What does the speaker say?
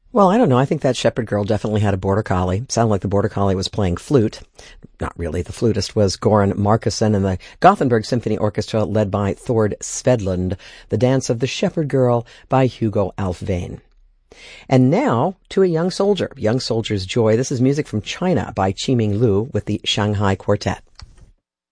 Well, I don't know. I think that shepherd girl definitely had a border collie. Sounded like the border collie was playing flute. Not really. The flutist was Goran Markussen, and the Gothenburg Symphony Orchestra led by Thord Svedlund. The Dance of the Shepherd Girl by Hugo Alfvén. And now to a young soldier. Young Soldier's Joy. This is music from China by Qiming Lu with the Shanghai Quartet.